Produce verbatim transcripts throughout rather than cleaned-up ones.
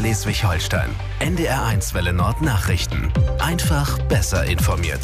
Schleswig-Holstein. N D R eins Welle Nord Nachrichten. Einfach besser informiert.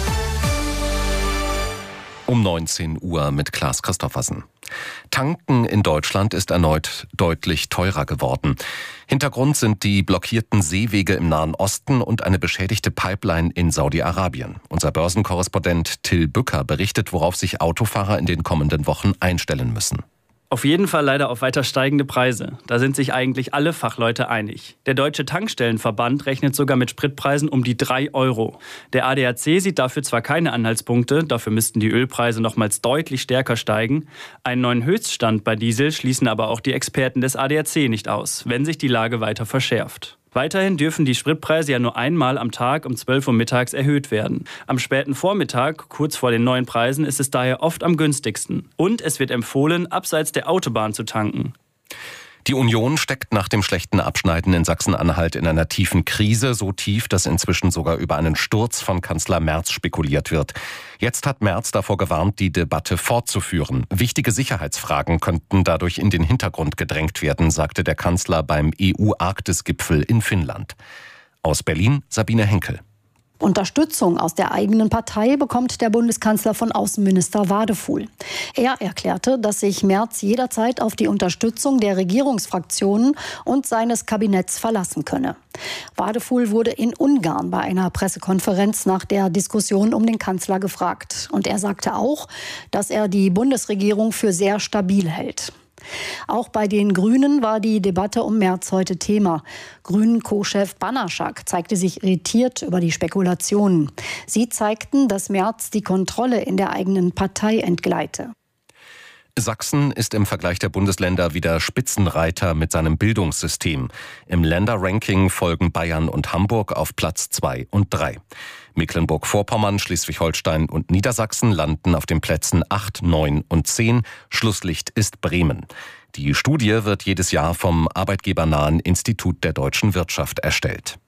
Um neunzehn Uhr mit Klaas Christoffersen. Tanken in Deutschland ist erneut deutlich teurer geworden. Hintergrund sind die blockierten Seewege im Nahen Osten und eine beschädigte Pipeline in Saudi-Arabien. Unser Börsenkorrespondent Till Bücker berichtet, worauf sich Autofahrer in den kommenden Wochen einstellen müssen. Auf jeden Fall leider auf weiter steigende Preise. Da sind sich eigentlich alle Fachleute einig. Der Deutsche Tankstellenverband rechnet sogar mit Spritpreisen um die drei Euro. Der A D A C sieht dafür zwar keine Anhaltspunkte, dafür müssten die Ölpreise nochmals deutlich stärker steigen. Einen neuen Höchststand bei Diesel schließen aber auch die Experten des A D A C nicht aus, wenn sich die Lage weiter verschärft. Weiterhin dürfen die Spritpreise ja nur einmal am Tag um zwölf Uhr mittags erhöht werden. Am späten Vormittag, kurz vor den neuen Preisen, ist es daher oft am günstigsten. Und es wird empfohlen, abseits der Autobahn zu tanken. Die Union steckt nach dem schlechten Abschneiden in Sachsen-Anhalt in einer tiefen Krise, so tief, dass inzwischen sogar über einen Sturz von Kanzler Merz spekuliert wird. Jetzt hat Merz davor gewarnt, die Debatte fortzuführen. Wichtige Sicherheitsfragen könnten dadurch in den Hintergrund gedrängt werden, sagte der Kanzler beim E U-Arktis-Gipfel in Finnland. Aus Berlin Sabine Henkel. Unterstützung aus der eigenen Partei bekommt der Bundeskanzler von Außenminister Wadefuhl. Er erklärte, dass sich Merz jederzeit auf die Unterstützung der Regierungsfraktionen und seines Kabinetts verlassen könne. Wadefuhl wurde in Ungarn bei einer Pressekonferenz nach der Diskussion um den Kanzler gefragt. Und er sagte auch, dass er die Bundesregierung für sehr stabil hält. Auch bei den Grünen war die Debatte um Merz heute Thema. Grünen-Co-Chef Banaschak zeigte sich irritiert über die Spekulationen. Sie zeigten, dass Merz die Kontrolle in der eigenen Partei entgleite. Sachsen ist im Vergleich der Bundesländer wieder Spitzenreiter mit seinem Bildungssystem. Im Länderranking folgen Bayern und Hamburg auf Platz zwei und drei. Mecklenburg-Vorpommern, Schleswig-Holstein und Niedersachsen landen auf den Plätzen acht, neun und zehn. Schlusslicht ist Bremen. Die Studie wird jedes Jahr vom arbeitgebernahen Institut der deutschen Wirtschaft erstellt.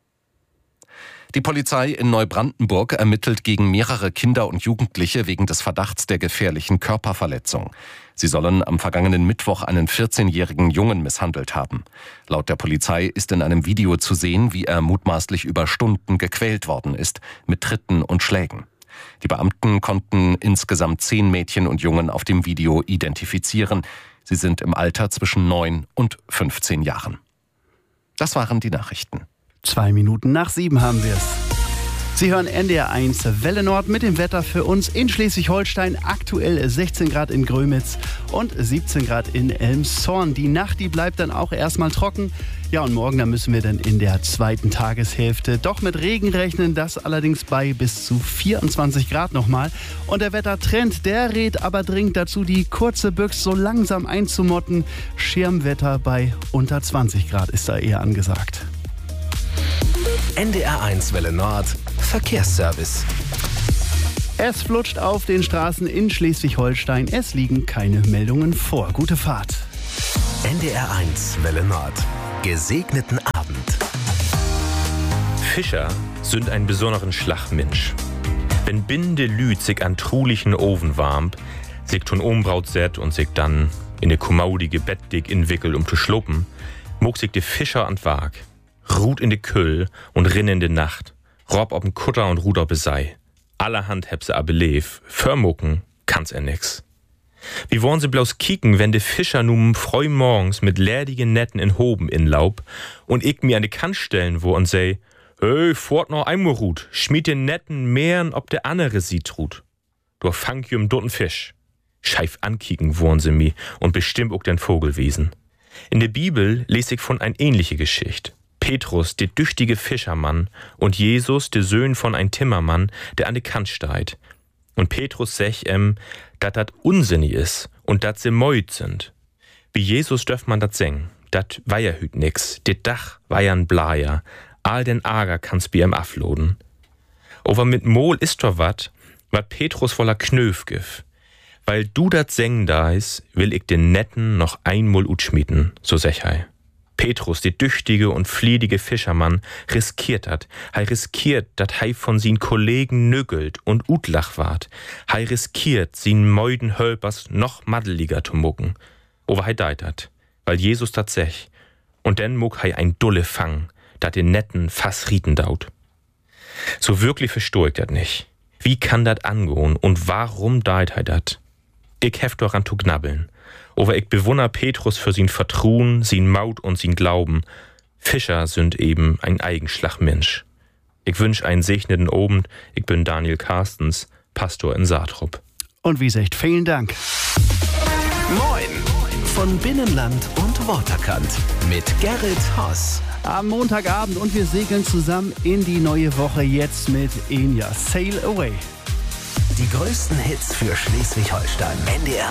Die Polizei in Neubrandenburg ermittelt gegen mehrere Kinder und Jugendliche wegen des Verdachts der gefährlichen Körperverletzung. Sie sollen am vergangenen Mittwoch einen vierzehnjährigen Jungen misshandelt haben. Laut der Polizei ist in einem Video zu sehen, wie er mutmaßlich über Stunden gequält worden ist, mit Tritten und Schlägen. Die Beamten konnten insgesamt zehn Mädchen und Jungen auf dem Video identifizieren. Sie sind im Alter zwischen neun und fünfzehn Jahren. Das waren die Nachrichten. Zwei Minuten nach sieben haben wir es. Sie hören N D R eins Welle Nord mit dem Wetter für uns in Schleswig-Holstein. Aktuell sechzehn Grad in Grömitz und siebzehn Grad in Elmshorn. Die Nacht, die bleibt dann auch erstmal trocken. Ja, und morgen, da müssen wir dann in der zweiten Tageshälfte doch mit Regen rechnen. Das allerdings bei bis zu vierundzwanzig Grad nochmal. Und der Wettertrend, der rät aber dringend dazu, die kurze Büchse so langsam einzumotten. Schirmwetter bei unter zwanzig Grad ist da eher angesagt. N D R eins Welle Nord Verkehrsservice. Es flutscht auf den Straßen in Schleswig-Holstein. Es liegen keine Meldungen vor. Gute Fahrt. N D R eins Welle Nord. Gesegneten Abend. Fischer sind ein besonderen Schlagmensch. Wenn Binde Lüd sich an trulichen Ofen warmt, sich schon umbraut set und sich dann in de kommaudige Bettdick inwickelt um zu schluppen, mog sich de Fischer an Wag. Ruht in de Küll und rinn in de Nacht. Rob ob'n Kutter und Ruder besei. Allerhand heb se a beleef. Förmucken kann's er nix. Wie wollen sie bloß kicken, wenn de Fischer nun früh morgens mit lädigen Netten in Hoben inlaub und ich mir an de Kant stellen wo und sei, hey, fort noch einmal Rut, schmied den Netten mehren, ob de andere sie trut. Du fang jüm dotten Fisch. Scheif ankicken wollen sie mi und bestimmt auch den Vogelwesen. In der Bibel lese ich von ein ähnliche Geschichte. Petrus, der düchtige Fischermann, und Jesus, der Söhn von ein Timmermann, der an de Kant steit. Und Petrus sech em, dat dat unsinnig is und dat se meut sind. Wie Jesus dürft man dat seng, dat weier hüt nix, det Dach weiern Blaja, all den Ager kann's bi em afloden. Aber mit Mol ist doch wat, wat Petrus voller Knöf gif. Weil du dat seng da is, will ich den Netten noch einmal utschmieden, so sech hei. Petrus, der düchtige und fliedige Fischermann, riskiert hat. Hei riskiert, dat hei von sin Kollegen nögelt und utlach ward. Hei riskiert, sin meuden Hölpers noch maddeliger zu mucken. Aber hei deit hat, weil Jesus dat sech. Und dann muck hei ein Dulle Fang, dat den netten Fass rieten daut. So wirklich versteh ich dat nicht. Wie kann dat angehen und warum deit hei dat? Ich hef doch an zu knabbeln. Aber ich bewunner Petrus für sein Vertrauen, sein Maut und sein Glauben. Fischer sind eben ein Eigenschlagmensch. Ich wünsch einen segneten Abend. Ich bin Daniel Carstens, Pastor in Saatrup. Und wie gesagt, vielen Dank. Moin von Binnenland und Waterkant mit Gerrit Haas. Am Montagabend und wir segeln zusammen in die neue Woche jetzt mit Enya. Sail Away. Die größten Hits für Schleswig-Holstein. N D R